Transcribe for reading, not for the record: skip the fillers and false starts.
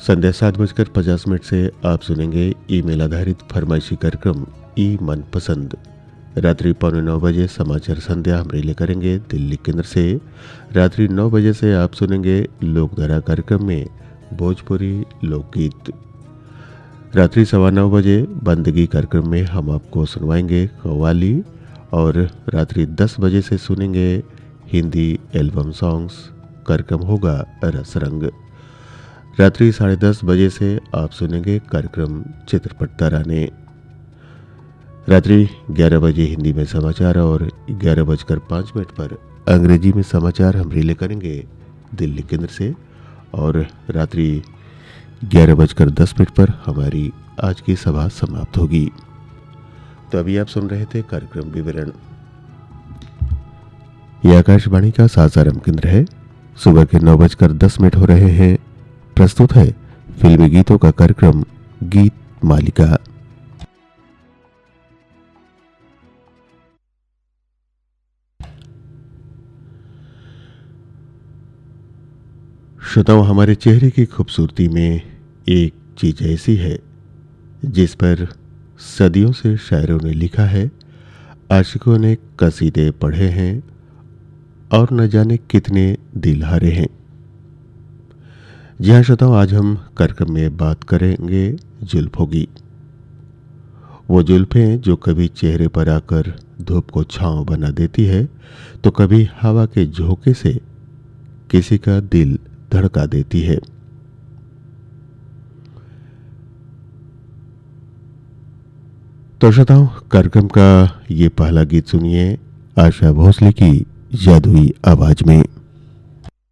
संध्या 7:50 से आप सुनेंगे ईमेल आधारित फरमाइशी कार्यक्रम ई मनपसंद। रात्रि 8:45 बजे समाचार संध्या हम रिले करेंगे दिल्ली केंद्र से। रात्रि 9 बजे से आप सुनेंगे लोकधारा कार्यक्रम में भोजपुरी लोकगीत। रात्रि 9:15 बजे बंदगी कार्यक्रम में हम आपको सुनवाएंगे कव्वाली और रात्रि 10 बजे से सुनेंगे हिंदी एल्बम सॉन्ग्स। कार्यक्रम होगा रसरंग। रात्रि 10:30 बजे से आप सुनेंगे कार्यक्रम चित्रपट तराने। रात्रि 11 बजे हिंदी में समाचार और 11:05 पर अंग्रेजी में समाचार हम रिले करेंगे दिल्ली केंद्र से। और रात्रि 11:10 पर हमारी आज की सभा समाप्त होगी। तो अभी आप सुन रहे थे कार्यक्रम विवरण। यह आकाशवाणी का सासाराम केंद्र है। सुबह के 9:10 हो रहे हैं। प्रस्तुत है फिल्मी गीतों का कार्यक्रम गीत मालिका। श्रोताओं, हमारे चेहरे की खूबसूरती में एक चीज ऐसी है जिस पर सदियों से शायरों ने लिखा है, आशिकों ने कसीदे पढ़े हैं और न जाने कितने दिल हारे हैं। जी हाँ श्रोताओं, आज हम कार्यक्रम में बात करेंगे जुल्फों की। वो जुल्फें जो कभी चेहरे पर आकर धूप को छांव बना देती है तो कभी हवा के झोंके से किसी का दिल धड़का देती है। तो श्रोताओं, कार्यक्रम का ये पहला गीत सुनिए आशा भोसले की जादुई आवाज में।